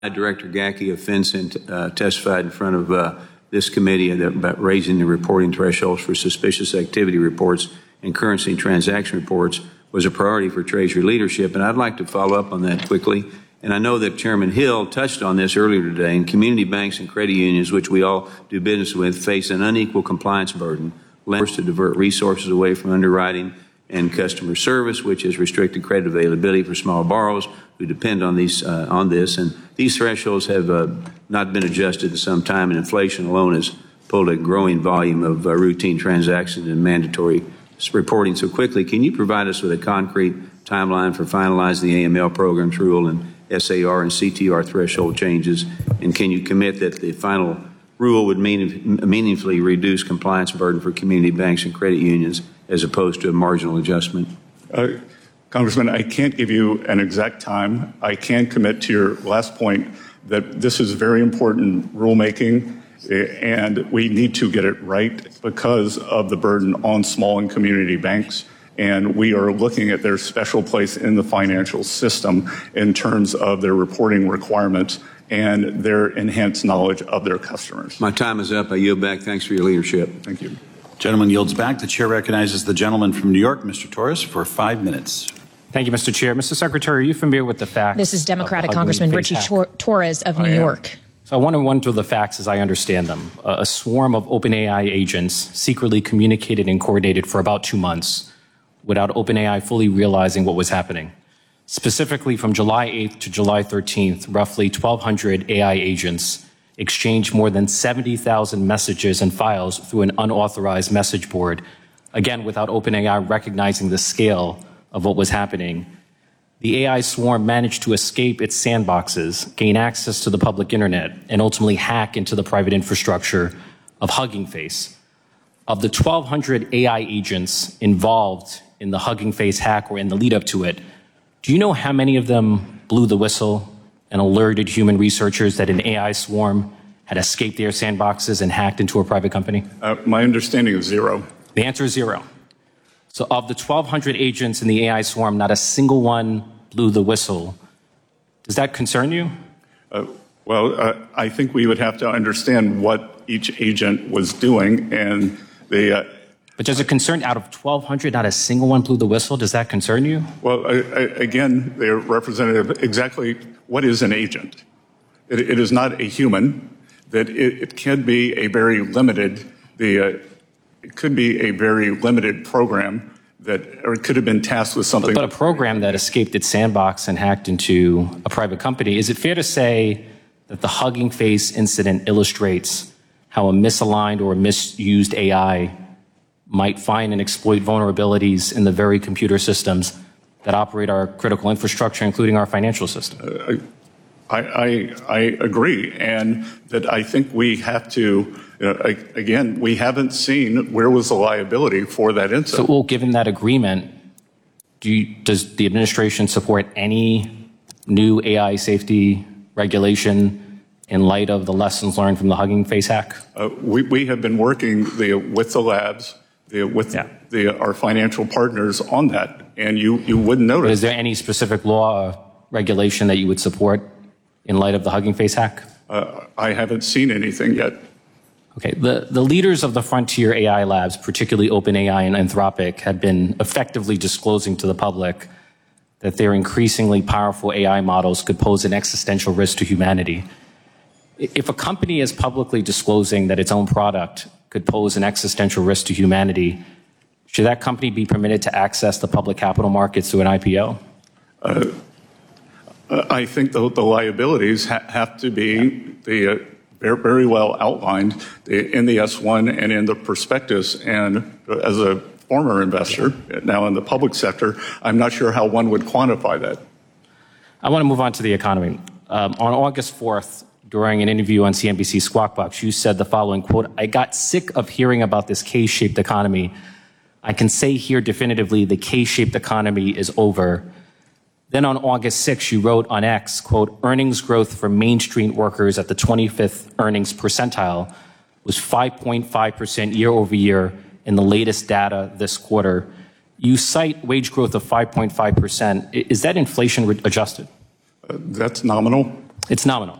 Director Gacke of FinCEN testified in front of this committee about raising the reporting thresholds for suspicious activity reports and currency and transaction reports was a priority for Treasury leadership, and I'd like to follow up on that quickly. And I know that Chairman Hill touched on this earlier today, and community banks and credit unions, which we all do business with, face an unequal compliance burden, lenders to divert resources away from underwriting and customer service, which has restricted credit availability for small borrowers who depend on this. And these thresholds have not been adjusted in some time, and inflation alone has pulled a growing volume of routine transactions and mandatory reporting so quickly. Can you provide us with a concrete timeline for finalizing the AML programs rule and SAR and CTR threshold changes? And can you commit that the final rule would meaningfully reduce compliance burden for community banks and credit unions as opposed to a marginal adjustment? Congressman, I can't give you an exact time. I can commit to your last point that this is very important rulemaking, and we need to get it right because of the burden on small and community banks. And we are looking at their special place in the financial system in terms of their reporting requirements and their enhanced knowledge of their customers. My time is up. I yield back. Thanks for your leadership. Thank you. Gentleman yields back. The chair recognizes the gentleman from New York, Mr. Torres, for 5 minutes. Thank you, Mr. Chair. Mr. Secretary, are you familiar with the facts? This is Democratic Congressman Richie Torres of New York. So I want to run through the facts as I understand them. A swarm of OpenAI agents secretly communicated and coordinated for about 2 months without OpenAI fully realizing what was happening. Specifically, from July 8th to July 13th, roughly 1,200 AI agents exchanged more than 70,000 messages and files through an unauthorized message board, again, without OpenAI recognizing the scale of what was happening. The AI swarm managed to escape its sandboxes, gain access to the public internet, and ultimately hack into the private infrastructure of Hugging Face. Of the 1,200 AI agents involved in the Hugging Face hack or in the lead up to it, do you know how many of them blew the whistle and alerted human researchers that an AI swarm had escaped their sandboxes and hacked into a private company? My understanding is 0. The answer is 0. So of the 1,200 agents in the AI swarm, not a single one blew the whistle. Does that concern you? I think we would have to understand what each agent was doing, and But does it concern, out of 1,200, not a single one blew the whistle? Does that concern you? Well, again, they're representative. Exactly what is an agent? It is not a human. That it can be a very limited. It could be a very limited program or it could have been tasked with something. But a program that escaped its sandbox and hacked into a private company. Is it fair to say that the Hugging Face incident illustrates how a misaligned or misused AI might find and exploit vulnerabilities in the very computer systems that operate our critical infrastructure, including our financial system? I agree, and that I think we have to, again, we haven't seen where was the liability for that incident. So, well, given that agreement, does the administration support any new AI safety regulation in light of the lessons learned from the Hugging Face hack? We have been working with the labs, with our financial partners on that, and you wouldn't notice. But is there any specific law or regulation that you would support in light of the Hugging Face hack? I haven't seen anything yet. Okay, the leaders of the frontier AI labs, particularly OpenAI and Anthropic, have been effectively disclosing to the public that their increasingly powerful AI models could pose an existential risk to humanity. If a company is publicly disclosing that its own product could pose an existential risk to humanity, should that company be permitted to access the public capital markets through an IPO? I think the liabilities have to be very well outlined in the S1 and in the prospectus. And as a former investor, now in the public sector, I'm not sure how one would quantify that. I want to move on to the economy. On August 4th, during an interview on CNBC Squawk Box, you said the following, quote, "I got sick of hearing about this K-shaped economy. I can say here definitively the K-shaped economy is over." Then on August 6th, you wrote on X, quote, "Earnings growth for Main Street workers at the 25th earnings percentile was 5.5% year over year in the latest data this quarter." You cite wage growth of 5.5%. Is that inflation adjusted? That's nominal. It's nominal.